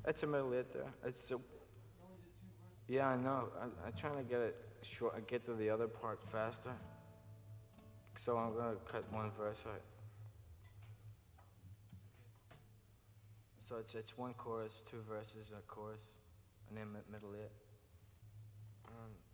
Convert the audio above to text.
It's a middle hit there. It's a, yeah, I know. I'm trying to get it short. Get to the other part faster. So I'm gonna cut one verse out. So it's one chorus, two verses, a chorus, and then middle hit.